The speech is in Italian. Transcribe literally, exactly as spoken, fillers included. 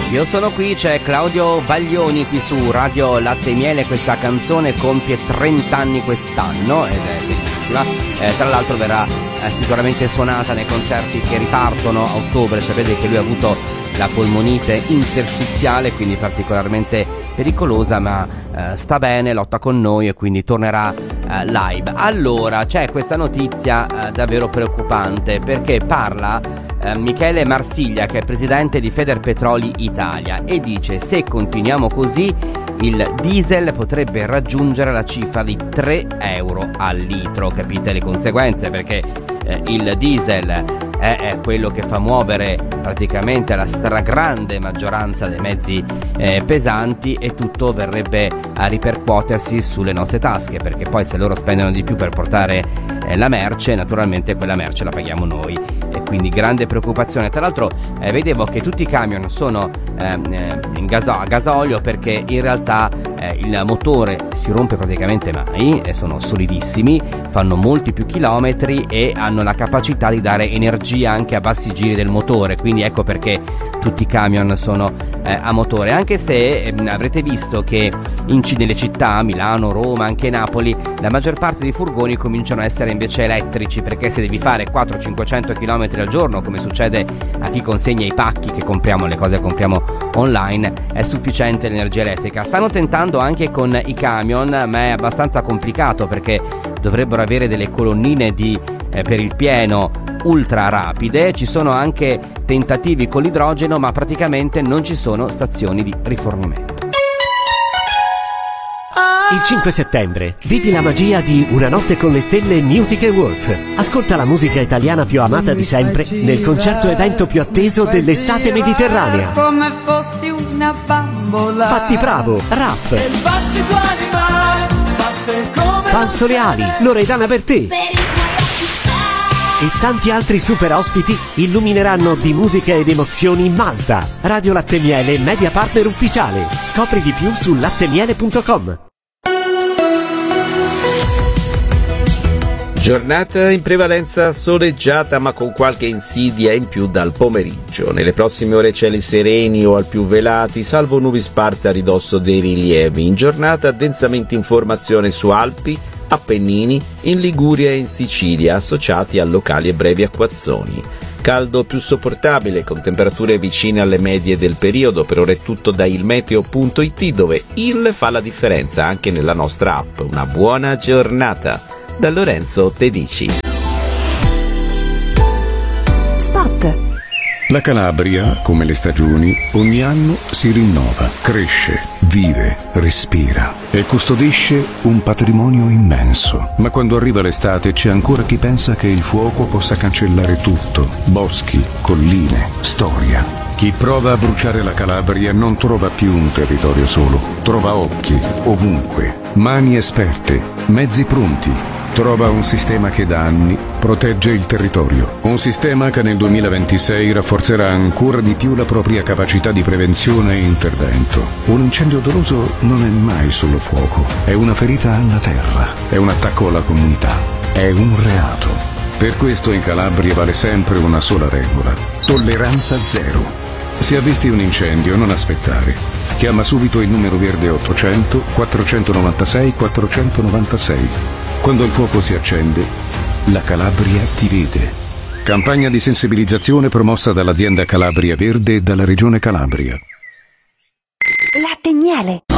Io sono qui, c'è Claudio Baglioni qui su Radio Latte e Miele. Questa canzone compie trenta anni quest'anno ed è bellissima. Eh, tra l'altro verrà eh, sicuramente suonata nei concerti che ripartono a ottobre. Sapete che lui ha avuto la polmonite interstiziale, quindi particolarmente pericolosa, ma eh, sta bene, lotta con noi e quindi tornerà eh, live. Allora, c'è questa notizia eh, davvero preoccupante, perché parla eh, Michele Marsiglia, che è presidente di Federpetroli Italia, e dice: se continuiamo così il diesel potrebbe raggiungere la cifra di tre euro al litro. Capite le conseguenze, perché eh, il diesel è, è quello che fa muovere praticamente la stragrande maggioranza dei mezzi eh, pesanti, e tutto verrebbe a ripercuotersi sulle nostre tasche, perché poi se loro spendono di più per portare eh, la merce, naturalmente quella merce la paghiamo noi, e quindi grande preoccupazione. Tra l'altro eh, vedevo che tutti i camion sono eh, in gaso- a gasolio, perché in realtà eh, il motore si rompe praticamente mai, e sono solidissimi, fanno molti più chilometri e hanno la capacità di dare energia anche a bassi giri del motore, quindi ecco perché tutti i camion sono eh, a motore, anche se eh, avrete visto che in nelle città, Milano, Roma, anche Napoli, la maggior parte dei furgoni cominciano a essere invece elettrici, perché se devi fare quattrocento cinquecento chilometri al giorno, come succede a chi consegna i pacchi che compriamo, le cose che compriamo online, è sufficiente l'energia elettrica. Stanno tentando anche con i camion, ma è abbastanza complicato, perché dovrebbero avere delle colonnine di, eh, per il pieno ultra rapide. Ci sono anche tentativi con l'idrogeno, ma praticamente non ci sono stazioni di rifornimento. Il cinque settembre vivi la magia di Una notte con le stelle Music Awards. Ascolta la musica italiana più amata di sempre nel concerto evento più atteso dell'estate mediterranea. Come fossi una bambola. Patti Bravo, Rap, Fausto Leali, Loredana Bertè e tanti altri super ospiti illumineranno di musica ed emozioni Malta. Radio Latte e Miele, media partner ufficiale. Scopri di più su lattemiele punto com. Giornata in prevalenza soleggiata, ma con qualche insidia in più dal pomeriggio. Nelle prossime ore cieli sereni o al più velati, salvo nubi sparse a ridosso dei rilievi. In giornata densamente informazione su Alpi, Appennini, in Liguria e in Sicilia, associati a locali e brevi acquazzoni. Caldo più sopportabile, con temperature vicine alle medie del periodo. Per ora è tutto da ilmeteo punto it, dove il fa la differenza anche nella nostra app. Una buona giornata da Lorenzo Tedici. Spot. La Calabria, come le stagioni, ogni anno si rinnova, cresce, vive, respira e custodisce un patrimonio immenso. Ma quando arriva l'estate c'è ancora chi pensa che il fuoco possa cancellare tutto: boschi, colline, storia. Chi prova a bruciare la Calabria non trova più un territorio solo, trova occhi ovunque, mani esperte, mezzi pronti. Trova un sistema che da anni protegge il territorio. Un sistema che nel duemilaventisei rafforzerà ancora di più la propria capacità di prevenzione e intervento. Un incendio doloso non è mai solo fuoco, è una ferita alla terra, è un attacco alla comunità, è un reato. Per questo in Calabria vale sempre una sola regola: tolleranza zero. Se avvisti un incendio, non aspettare. Chiama subito il numero verde ottocento quattrocentonovantasei quattrocentonovantasei. Quando il fuoco si accende, la Calabria ti vede. Campagna di sensibilizzazione promossa dall'azienda Calabria Verde e dalla Regione Calabria. Latte e Miele.